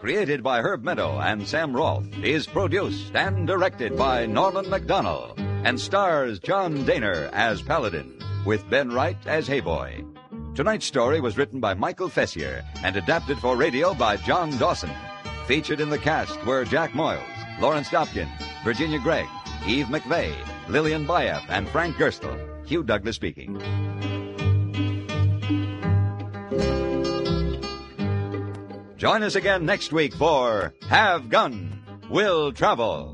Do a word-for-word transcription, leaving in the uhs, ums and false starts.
created by Herb Meadow and Sam Rolfe, is produced and directed by Norman McDonnell and stars John Daner as Paladin, with Ben Wright as Hayboy. Tonight's story was written by Michael Fessier and adapted for radio by John Dawson. Featured in the cast were Jack Moyles, Lawrence Dobkin, Virginia Gregg, Eve McVeigh, Lillian Bayef, and Frank Gerstle. Hugh Douglas speaking. Join us again next week for Have Gun, Will Travel.